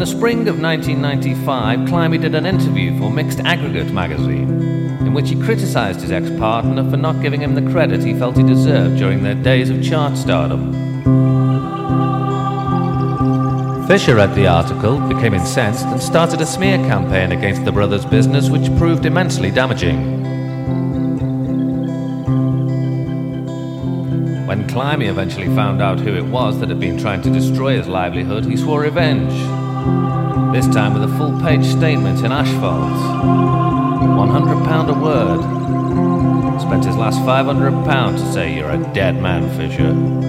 the spring of 1995, Climby did an interview for Mixed Aggregate magazine, in which he criticised his ex-partner for not giving him the credit he felt he deserved during their days of chart stardom. Fisher read the article, became incensed, and started a smear campaign against the brothers' business, which proved immensely damaging. When Climby eventually found out who it was that had been trying to destroy his livelihood, he swore revenge. This time with a full-page statement in asphalt. £100 a word. Spent his last £500 to say you're a dead man, Fisher.